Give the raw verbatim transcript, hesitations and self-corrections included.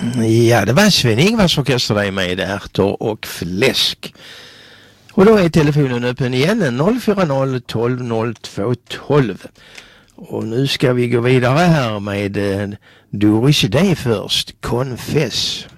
Ja, det var Sven-Ingvars orkester där med ärtor och fläsk. Och då är telefonen öppen igen, noll fyra noll tolv noll två tolv. Och nu ska vi gå vidare här med Doris Day först, Confess.